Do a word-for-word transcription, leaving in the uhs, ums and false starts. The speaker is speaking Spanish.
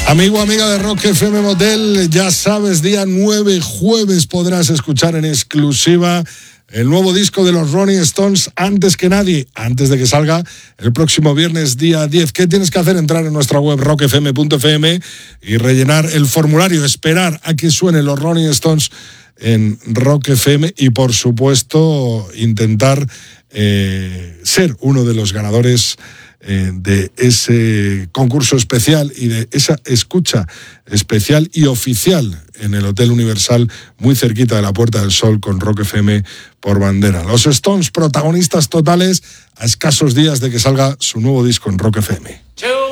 Amigo, amiga de Rock F M Motel, ya sabes, día nueve, jueves, podrás escuchar en exclusiva el nuevo disco de los Rolling Stones antes que nadie, antes de que salga el próximo viernes, día diez. ¿Qué tienes que hacer? Entrar en nuestra web rock f m punto f m y rellenar el formulario, esperar a que suenen los Rolling Stones en Rock F M y, por supuesto, intentar eh, ser uno de los ganadores eh, de ese concurso especial y de esa escucha especial y oficial en el Hotel Universal, muy cerquita de la Puerta del Sol, con Rock F M por bandera. Los Stones, protagonistas totales a escasos días de que salga su nuevo disco en Rock F M.